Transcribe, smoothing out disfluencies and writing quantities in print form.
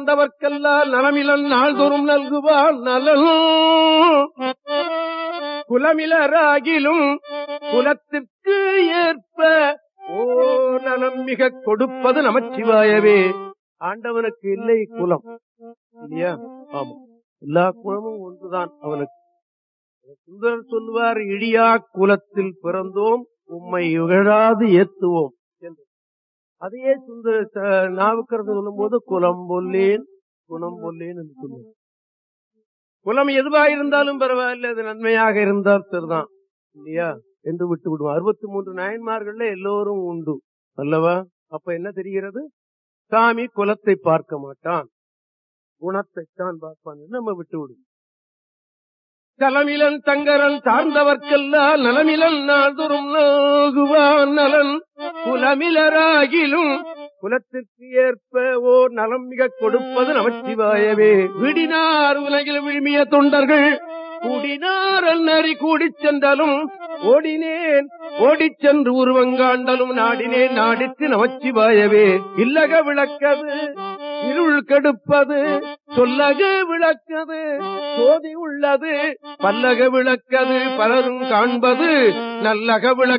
சார்ந்தவர்க்கெல்லாம் நலமிலன் நாள்தோறும் நல்குவான் நலன். குலமிலராகிலும் குலத்திற்கு ஏற்ப நலம் மிக கொடுப்பது நமச்சிவாயவே. ஆண்டவனுக்கு இல்லை குலம் இல்லையா? ஆமா, எல்லா குலமும் ஒன்றுதான் அவனுக்கு. சுந்தரர் சொல்லுவார், இடியா குலத்தில் பிறந்தோம் உம்மை இகழாது ஏத்துவோம் என்று. அதையே சுந்தர நாவுக்கரசர் சொல்லும் போது குலம் பொல்லேன் குணம் பொல்லேன் என்று சொல்லுவார். குலம் எதுவாயிருந்தாலும் பரவாயில்லை, அது நன்மையாக இருந்தால் சரிதான் இல்லையா என்று விட்டு விடுவோம். 63 நாயன்மார்கள் எல்லோரும் உண்டு அல்லவா? அப்ப என்ன தெரிகிறது? சாமி குலத்தை பார்க்க மாட்டான், குணத்தைத்தான் பார்ப்பான். நம்ம விட்டு விடுவோம். தலமிலன் தங்கரன் சார்ந்தவர்க்கெல்லாம் நலமிலன் நாள்தோறும் நல்குவான் நலன். குலமிலராகிலும் குலத்திற்கு ஏற்ப நலம் மிக கொடுப்பது நமச்சிவாயவே. விடினார் உலகில் விழுமிய தொண்டர்கள் கூடினார் அந்நறி கூடிச் சென்றாலும் ஓடினேன் ஓடிச் சென்று உருவங்காண்டலும் நாடினேன் நாடித்து நமச்சிவாயவே. இல்லக விளக்கது இருள் கெடுப்பது சொல்லக விளக்கது சோதி உள்ளது பல்லக விளக்கது பலரும் காண்பது நல்லக விளக்க